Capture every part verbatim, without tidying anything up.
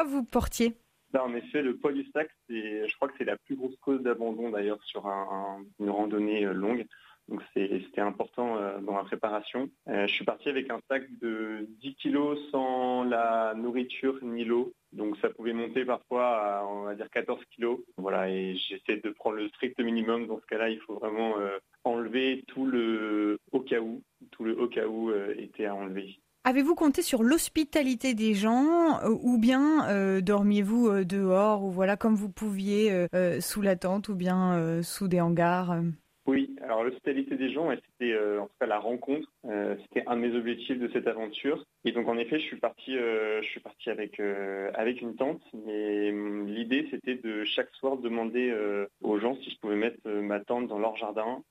vous portiez? Là, en effet, le poids du sac, c'est, je crois que c'est la plus grosse cause d'abandon d'ailleurs sur un, un- une randonnée euh, longue. Donc c'est- c'était important euh, dans la préparation. Euh, je suis parti avec un sac de dix kilos sans la nourriture ni l'eau. Donc ça pouvait monter parfois à, on va dire, quatorze kilos. Voilà, et j'essaie de prendre le strict minimum. Dans ce cas-là, il faut vraiment euh, enlever tout le au cas où. Tout le au cas où euh, était à enlever. Avez-vous compté sur l'hospitalité des gens euh, ou bien euh, dormiez-vous euh, dehors ou voilà comme vous pouviez euh, euh, sous la tente ou bien euh, sous des hangars euh Oui, alors l'hospitalité des gens, et c'était euh, en tout cas la rencontre, euh, c'était un de mes objectifs de cette aventure. Et donc en effet, je suis parti, euh, je suis parti avec euh, avec une tente. Mais hum, l'idée, c'était de chaque soir demander euh, aux gens si je pouvais mettre euh, ma tente dans leur jardin.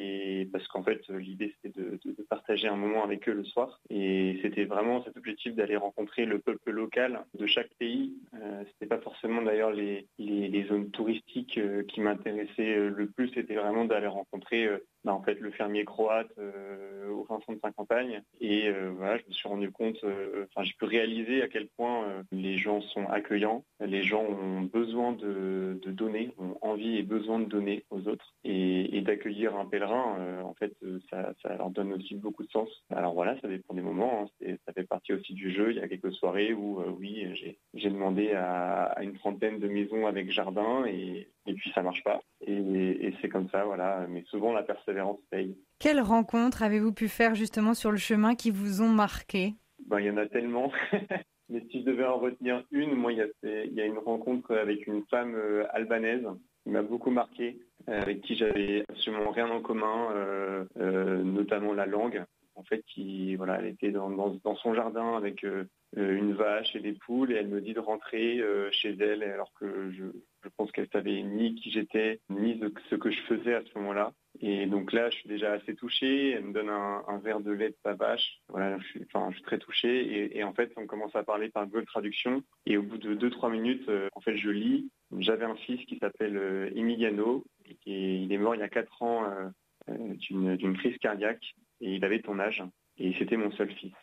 Et parce qu'en fait, l'idée c'était de, de, de partager un moment avec eux le soir. Et c'était vraiment cet objectif d'aller rencontrer le peuple local de chaque pays. Euh, c'était pas forcément d'ailleurs les, les, les zones touristiques euh, qui m'intéressaient euh, le plus. C'était vraiment d'aller rencontrer euh, bah, en fait le fermier croate euh, au fin fond de sa campagne. Et euh, voilà, je me suis rendu compte, euh, enfin j'ai pu réaliser à quel point euh, les gens sont accueillants. Les gens ont besoin de, de donner, ont envie et besoin de donner aux autres. Et, et d'accueillir un pèlerin, euh, en fait, euh, ça, ça leur donne aussi beaucoup de sens. Alors voilà, ça dépend des moments. Hein. C'est, ça fait partie aussi du jeu. Il y a quelques soirées où, euh, oui, j'ai, j'ai demandé à, à une trentaine de maisons avec jardin et, et puis ça marche pas. Et, et c'est comme ça, voilà. Mais souvent, la persévérance paye. Quelles rencontres avez-vous pu faire justement sur le chemin qui vous ont marqué? Ben, il y en a tellement. Mais si je devais en retenir une, moi, il y a, il y a une rencontre avec une femme euh, albanaise qui m'a beaucoup marqué, euh, avec qui j'avais absolument rien en commun, euh, euh, notamment la langue. En fait, qui, voilà, elle était dans, dans, dans son jardin avec euh, une vache et des poules et elle me dit de rentrer euh, chez elle alors que je, je pense qu'elle savait ni qui j'étais, ni ce, ce que je faisais à ce moment-là. Et donc là, je suis déjà assez touché. Elle me donne un, un verre de lait de sa vache. Voilà, je suis, enfin, je suis très touché. Et, et en fait, on commence à parler par Google Traduction. Et au bout de deux trois minutes, euh, en fait, je lis. J'avais un fils qui s'appelle euh, Emiliano. Et il est mort il y a quatre ans euh, euh, d'une, d'une crise cardiaque. Et il avait ton âge. Et c'était mon seul fils.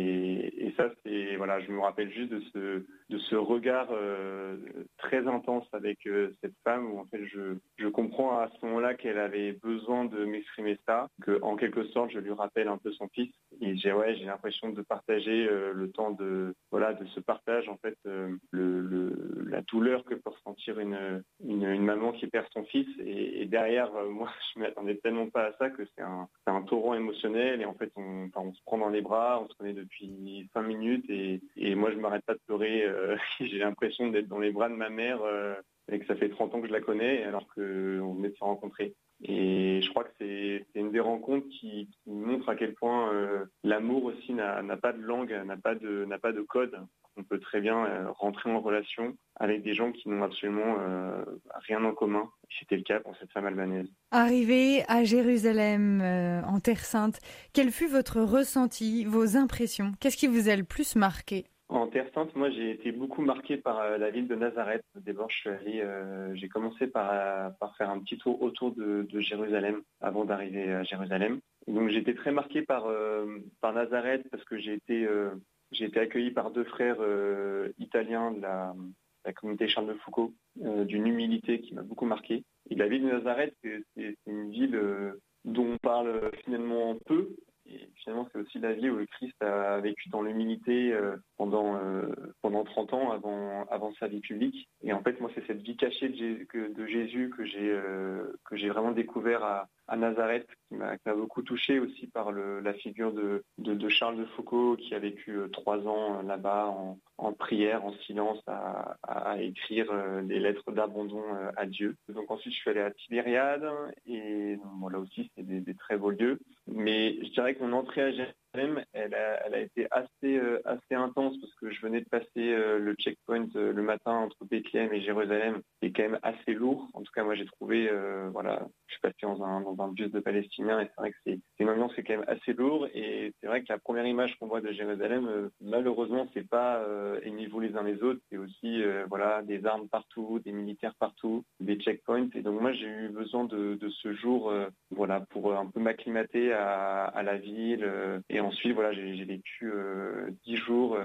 Et, et ça, c'est voilà, je me rappelle juste de ce de ce regard euh, très intense avec euh, cette femme où en fait je je comprends à ce moment-là qu'elle avait besoin de m'exprimer ça, que en quelque sorte je lui rappelle un peu son fils. Et j'ai ouais, j'ai l'impression de partager euh, le temps de voilà de ce partage en fait euh, le, le la douleur que peut ressentir une une, une maman qui perd son fils. Et, et derrière euh, moi je m'attendais tellement pas à ça que c'est un c'est un torrent émotionnel et en fait on enfin, on se prend dans les bras, on se connaît depuis cinq minutes et, et moi je m'arrête pas de pleurer. Euh, j'ai l'impression d'être dans les bras de ma mère euh, et que ça fait trente ans que je la connais alors qu'on venait de se rencontrer. Et je crois que c'est, c'est une des rencontres qui, qui montre à quel point euh, l'amour aussi n'a, n'a pas de langue, n'a pas de, n'a pas de code. On peut très bien euh, rentrer en relation avec des gens qui n'ont absolument euh, rien en commun. C'était le cas pour cette femme albanaise. Arrivé à Jérusalem, euh, en Terre Sainte, quel fut votre ressenti, vos impressions? Qu'est-ce qui vous a le plus marqué? En Terre Sainte, moi j'ai été beaucoup marqué par euh, la ville de Nazareth. D'abord, je suis allé, euh, j'ai commencé par, euh, par faire un petit tour autour de, de Jérusalem avant d'arriver à Jérusalem. Et donc j'ai été très marqué par, euh, par Nazareth parce que j'ai été, euh, j'ai été accueilli par deux frères euh, italiens de la, la communauté Charles de Foucault, euh, d'une humilité qui m'a beaucoup marqué. Et la ville de Nazareth, c'est, c'est, c'est une ville euh, dont on parle finalement peu. Et finalement, c'est aussi la vie où le Christ a vécu dans l'humilité euh, pendant euh, pendant trente ans avant avant sa vie publique. Et en fait, moi, c'est cette vie cachée de Jésus que, de Jésus que j'ai euh, que j'ai vraiment découvert à, à Nazareth, qui m'a, qui m'a beaucoup touché aussi par le, la figure de, de de Charles de Foucault, qui a vécu euh, trois ans euh, là-bas en, en prière, en silence, à, à écrire euh, des lettres d'abandon euh, à Dieu. Donc ensuite, je suis allé à Tibériade et bon, là aussi, c'est des, des très beaux lieux. Mais je dirais que mon entrée à Jérusalem, elle a, elle a été assez, euh, assez intense parce que je venais de passer euh, le checkpoint euh, le matin entre Bethléem et Jérusalem, qui est quand même assez lourd. En tout cas, moi, j'ai trouvé, euh, voilà, je suis passé dans un, dans un bus de Palestiniens et c'est vrai que c'est, c'est une ambiance qui est quand même assez lourde. Et c'est vrai que la première image qu'on voit de Jérusalem, euh, malheureusement, c'est pas euh, aimez-vous les uns les autres, c'est aussi, euh, voilà, des armes partout, des militaires partout, des checkpoints. Et donc moi, j'ai eu besoin de, de ce jour, euh, voilà, pour un peu m'acclimater à, à la ville. Euh, et ensuite, voilà, j'ai, j'ai vécu euh, dix jours euh,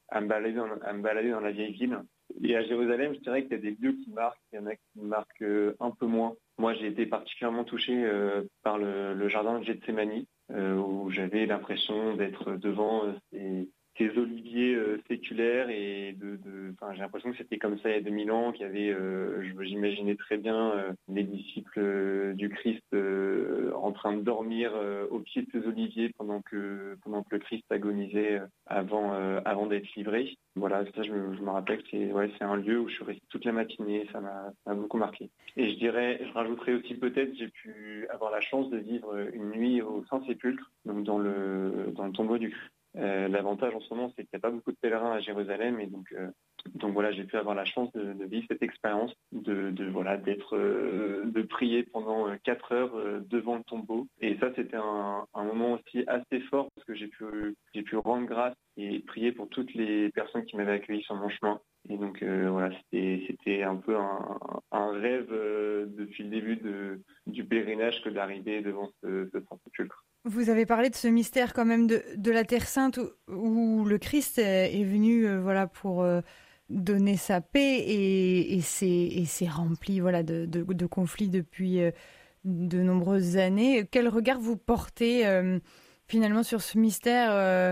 à me balader dans, à me balader dans la vieille ville. Et à Jérusalem, je dirais qu'il y a des lieux qui marquent, il y en a qui marquent euh, un peu moins. Moi, j'ai été particulièrement touché euh, par le, le jardin de Gethsémani, euh, où j'avais l'impression d'être devant euh, ces, ces oliviers euh, séculaires et de, de enfin, j'ai l'impression que c'était comme ça il y a deux mille ans, qu'il y avait, euh, je- j'imaginais très bien euh, les disciples euh, du Christ euh, en train de dormir euh, au pied de ces oliviers pendant que pendant que le Christ agonisait euh, avant euh, avant d'être livré. Voilà, ça je me, je me rappelle que c'est ouais, c'est un lieu où je suis resté toute la matinée, ça m'a, ça m'a beaucoup marqué. Et je dirais, je rajouterais aussi peut-être, j'ai pu avoir la chance de vivre une nuit au Saint-Sépulcre, donc dans le dans le tombeau du Christ. Euh, l'avantage en ce moment, c'est qu'il n'y a pas beaucoup de pèlerins à Jérusalem, et donc, euh, donc voilà, j'ai pu avoir la chance de, de vivre cette expérience, de, de voilà, d'être, euh, de prier pendant quatre heures euh, devant le tombeau. Et ça, c'était un, un moment aussi assez fort parce que j'ai pu, j'ai pu rendre grâce et prier pour toutes les personnes qui m'avaient accueilli sur mon chemin. Et donc euh, voilà, c'était, c'était un peu un, un rêve euh, depuis le début de, du pèlerinage que d'arriver devant ce, ce Saint-Sépulcre. Vous avez parlé de ce mystère quand même de, de la Terre Sainte où, où le Christ est, est venu euh, voilà, pour euh, donner sa paix et, et, c'est, et c'est rempli voilà, de, de, de conflits depuis euh, de nombreuses années. Quel regard vous portez euh, finalement sur ce mystère euh,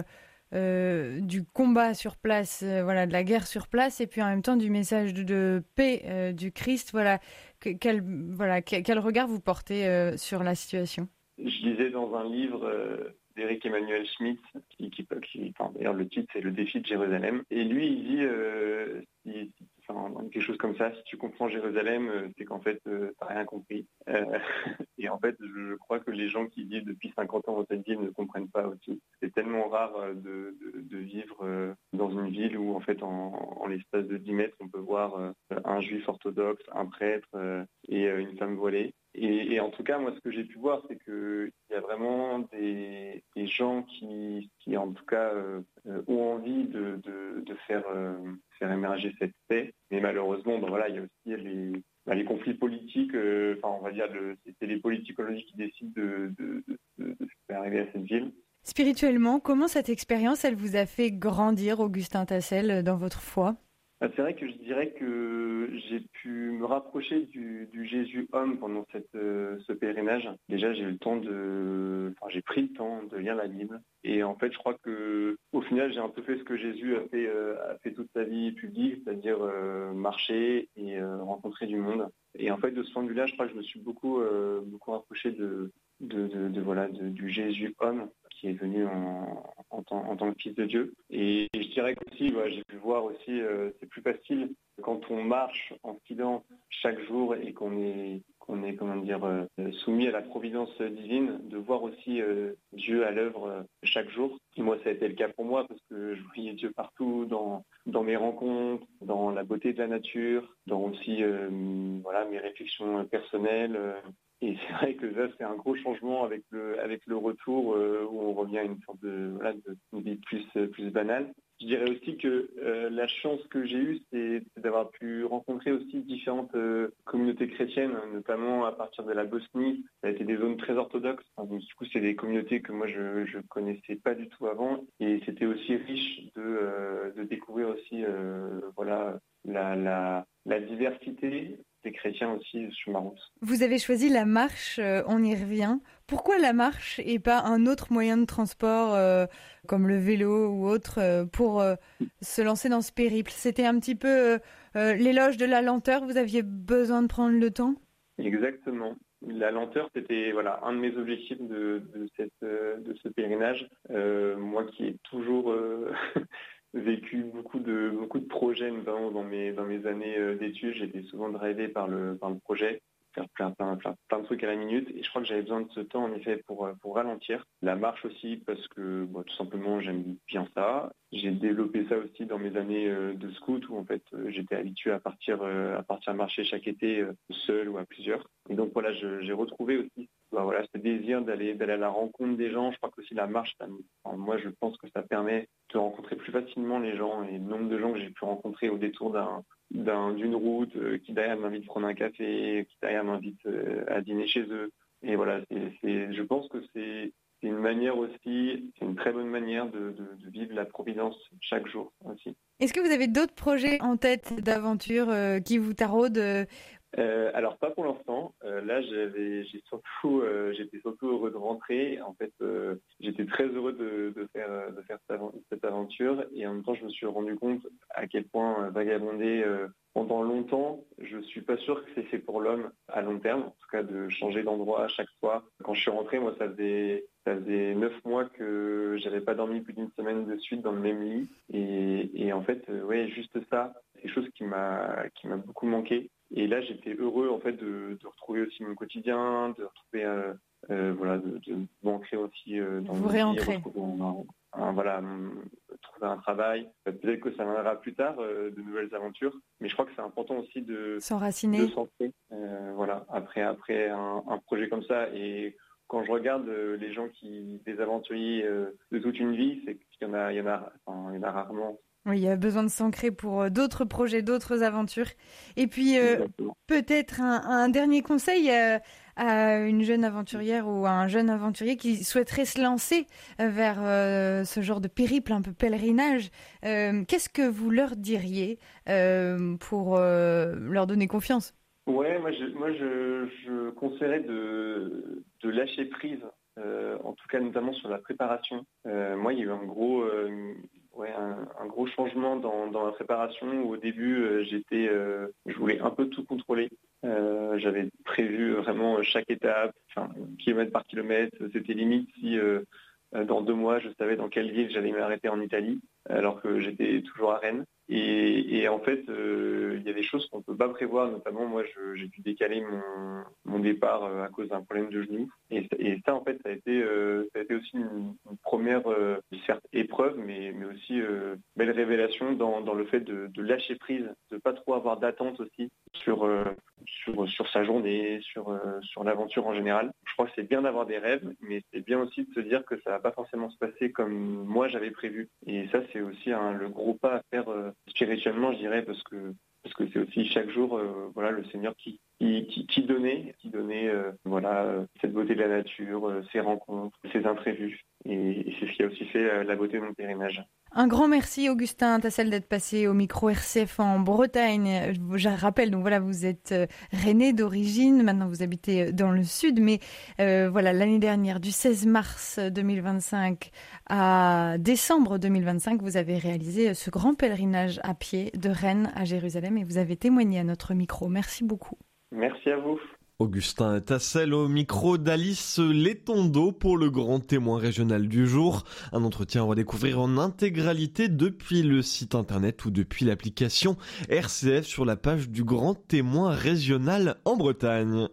euh, du combat sur place, euh, voilà, de la guerre sur place et puis en même temps du message de, de paix euh, du Christ, voilà, que, quel, voilà, quel, quel regard vous portez euh, sur la situation? Je lisais dans un livre euh, d'Éric Emmanuel Schmitt, qui, qui, qui enfin, d'ailleurs le titre c'est Le défi de Jérusalem, et lui il dit euh, si, si, enfin, quelque chose comme ça, si tu comprends Jérusalem, euh, c'est qu'en fait euh, t'as rien compris. Euh, et en fait je crois que les gens qui vivent depuis cinquante ans dans cette ville ne comprennent pas aussi. C'est tellement rare de, de, de vivre euh, dans une ville où en fait en, en l'espace de dix mètres on peut voir euh, un juif orthodoxe, un prêtre euh, et euh, une femme voilée. Et, et en tout cas, moi, ce que j'ai pu voir, c'est qu'il y a vraiment des, des gens qui, qui, en tout cas, euh, ont envie de, de, de faire, euh, faire émerger cette paix. Mais malheureusement, ben voilà, il y a aussi les, ben les conflits politiques. Euh, enfin, on va dire, le, c'est les politicologies qui décident de, de, de, de faire arriver à cette ville. Spirituellement, comment cette expérience, elle vous a fait grandir, Augustin Tassel, dans votre foi? C'est vrai que je dirais que j'ai pu me rapprocher du, du Jésus homme pendant cette, euh, ce pèlerinage. Déjà, j'ai eu le temps de, enfin, j'ai pris le temps de lire la Bible. Et en fait, je crois que, au final, j'ai un peu fait ce que Jésus a fait, euh, a fait toute sa vie publique, c'est-à-dire euh, marcher et euh, rencontrer du monde. Et en fait, de ce point de vue-là, je crois que je me suis beaucoup, euh, beaucoup rapproché de, de, de, de voilà, de, du Jésus homme qui est venu en, en, tant, en tant que fils de Dieu. Et, et je dirais qu'aussi, bah, j'ai pu voir aussi, euh, c'est plus facile quand on marche en silence chaque jour et qu'on est, qu'on est comment dire, euh, soumis à la providence divine, de voir aussi euh, Dieu à l'œuvre euh, chaque jour. Et moi, ça a été le cas pour moi parce que je voyais Dieu partout, dans, dans mes rencontres, dans la beauté de la nature, dans aussi euh, voilà, mes réflexions personnelles. Euh, Et c'est vrai que ça, c'est un gros changement avec le, avec le retour euh, où on revient à une sorte de, voilà, de une vie plus, plus banale. Je dirais aussi que euh, la chance que j'ai eue, c'est, c'est d'avoir pu rencontrer aussi différentes euh, communautés chrétiennes, notamment à partir de la Bosnie. Ça a été des zones très orthodoxes. Enfin, donc, du coup, c'est des communautés que moi, je ne connaissais pas du tout avant. Et c'était aussi riche de, euh, de découvrir aussi euh, voilà, la, la, la diversité des chrétiens aussi sur ma route. Vous avez choisi la marche, euh, on y revient. Pourquoi la marche et pas un autre moyen de transport euh, comme le vélo ou autre euh, pour euh, se lancer dans ce périple? C'était un petit peu euh, euh, l'éloge de la lenteur, vous aviez besoin de prendre le temps? Exactement. La lenteur, c'était voilà un de mes objectifs de, de, cette, de ce pèlerinage. Euh, moi qui ai toujours euh, vécu beaucoup de, beaucoup de projets, notamment dans mes, dans mes années d'études, j'étais souvent drivé par le, par le projet, faire plein, plein, plein, plein de trucs à la minute. Et je crois que j'avais besoin de ce temps, en effet, pour, pour ralentir. La marche aussi, parce que bon, tout simplement, j'aime bien ça. J'ai développé ça aussi dans mes années de scout, où en fait, j'étais habitué à partir, à partir marcher chaque été, seul ou à plusieurs. Et donc voilà, je, j'ai retrouvé aussi bah, voilà, ce désir d'aller, d'aller à la rencontre des gens. Je crois que aussi la marche, ça, enfin, moi, je pense que ça permet de rencontrer plus facilement les gens. Et le nombre de gens que j'ai pu rencontrer au détour d'un D'un, d'une route, euh, qui derrière m'invite prendre un café, qui derrière m'invite euh, à dîner chez eux. Et voilà, c'est, c'est, je pense que c'est, c'est une manière aussi, c'est une très bonne manière de, de, de vivre la providence chaque jour aussi. Est-ce que vous avez d'autres projets en tête d'aventure euh, qui vous taraudent euh... Euh, alors pas pour l'instant. Euh, là, j'avais, j'ai surtout, euh, j'étais surtout heureux de rentrer. En fait, euh, j'étais très heureux de, de faire, de faire cette aventure. Et en même temps, je me suis rendu compte à quel point euh, vagabonder euh, pendant longtemps, je suis pas sûr que c'est fait pour l'homme à long terme. En tout cas, de changer d'endroit à chaque fois. Quand je suis rentré, moi, ça faisait, ça faisait neuf mois que j'avais pas dormi plus d'une semaine de suite dans le même lit. Et, et en fait, euh, ouais, juste ça, c'est quelque chose qui m'a, qui m'a beaucoup manqué. Et là, j'étais heureux en fait de, de retrouver aussi mon quotidien, de retrouver, euh, euh, voilà, de, de m'ancrer aussi euh, dans vous mon réancrer. Voilà, trouver un travail. Peut-être que ça viendra plus tard, euh, de nouvelles aventures. Mais je crois que c'est important aussi de s'enraciner. De s'ancrer. Euh, voilà, après après un, un projet comme ça. Et quand je regarde euh, les gens qui, des aventuriers euh, de toute une vie, c'est qu'il y en a, il y en a, enfin, il y en a rarement. Oui, il y a besoin de s'ancrer pour d'autres projets, d'autres aventures. Et puis, euh, peut-être un, un dernier conseil à, à une jeune aventurière ou à un jeune aventurier qui souhaiterait se lancer vers euh, ce genre de périple, un peu pèlerinage. Euh, qu'est-ce que vous leur diriez euh, pour euh, leur donner confiance ? Ouais, moi, je, moi, je, je conseillerais de, de lâcher prise, euh, en tout cas notamment sur la préparation. Euh, moi, il y a eu un gros... Euh, Ouais, un, un gros changement dans, dans la préparation où au début euh, j'étais, euh, je voulais un peu tout contrôler. Euh, j'avais prévu vraiment chaque étape, enfin, kilomètre par kilomètre. C'était limite si euh, dans deux mois je savais dans quelle ville j'allais m'arrêter en Italie, alors que j'étais toujours à Rennes. Et, et en fait, euh, il y a des choses qu'on ne peut pas prévoir. Notamment, moi, je, j'ai dû décaler mon, mon départ euh, à cause d'un problème de genou. Et, et ça, en fait, ça a été, euh, ça a été aussi une, une première, euh, certes, épreuve, mais, mais aussi euh, belle révélation dans, dans le fait de, de lâcher prise, de ne pas trop avoir d'attente aussi sur, euh, sur, sur sa journée, sur, euh, sur l'aventure en général. Je crois que c'est bien d'avoir des rêves, mais c'est bien aussi de se dire que ça ne va pas forcément se passer comme moi j'avais prévu. Et ça, c'est aussi hein, le gros pas à faire euh, spirituellement, je dirais, parce que parce que c'est aussi chaque jour, euh, voilà, le Seigneur qui qui, qui, qui donnait, qui donnait, euh, voilà, euh, cette beauté de la nature, euh, ces rencontres, ces imprévus, et, et c'est ce qui a aussi fait euh, la beauté de mon pèlerinage. Un grand merci Augustin Tassel d'être passé au micro R C F en Bretagne. Je rappelle, donc voilà, vous êtes rennais d'origine, maintenant vous habitez dans le sud, mais euh, voilà, l'année dernière, du seize mars deux mille vingt-cinq à décembre deux mille vingt-cinq, vous avez réalisé ce grand pèlerinage à pied de Rennes à Jérusalem et vous avez témoigné à notre micro. Merci beaucoup. Merci à vous. Augustin Tassel au micro d'Alice Letondo pour le grand témoin régional du jour. Un entretien à redécouvrir en intégralité depuis le site internet ou depuis l'application R C F sur la page du grand témoin régional en Bretagne.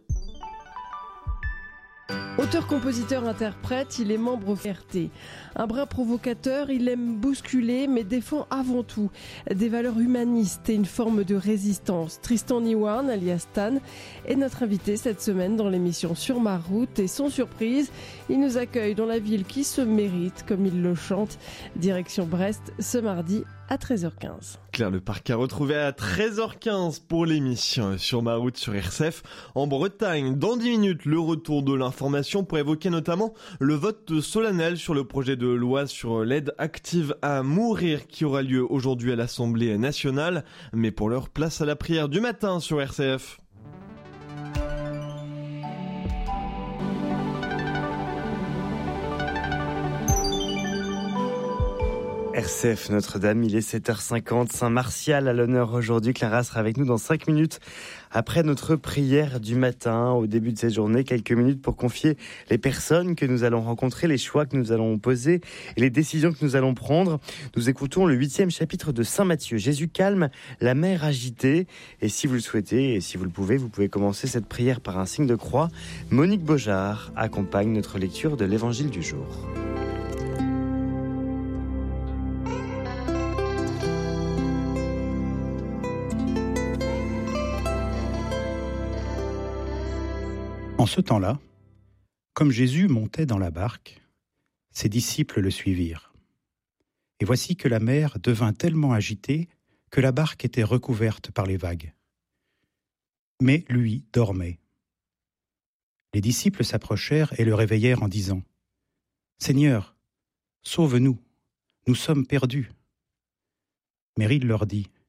Auteur, compositeur, interprète, il est membre F R T. Un brin provocateur, il aime bousculer, mais défend avant tout des valeurs humanistes et une forme de résistance. Tristan Niwarn, alias Stan, est notre invité cette semaine dans l'émission Sur ma route. Et sans surprise, il nous accueille dans la ville qui se mérite, comme il le chante. Direction Brest, ce mardi à treize heures quinze. Claire Leparc a retrouvé à treize heures quinze pour l'émission Sur ma route sur R C F en Bretagne. Dans dix minutes, le retour de l'information pour évoquer notamment le vote solennel sur le projet de loi sur l'aide active à mourir qui aura lieu aujourd'hui à l'Assemblée nationale. Mais pour l'heure, place à la prière du matin sur R C F. R C F Notre-Dame, il est sept heures cinquante, Saint-Martial à l'honneur aujourd'hui. Clara sera avec nous dans cinq minutes après notre prière du matin. Au début de cette journée, quelques minutes pour confier les personnes que nous allons rencontrer, les choix que nous allons poser et les décisions que nous allons prendre. Nous écoutons le huitième chapitre de Saint Matthieu. Jésus calme la mer agitée. Et si vous le souhaitez et si vous le pouvez, vous pouvez commencer cette prière par un signe de croix. Monique Beaujard accompagne notre lecture de l'Évangile du jour. En ce temps-là, comme Jésus montait dans la barque, ses disciples le suivirent. Et voici que la mer devint tellement agitée que la barque était recouverte par les vagues. Mais lui dormait. Les disciples s'approchèrent et le réveillèrent en disant : « Seigneur, sauve-nous, nous sommes perdus. » Mais il leur dit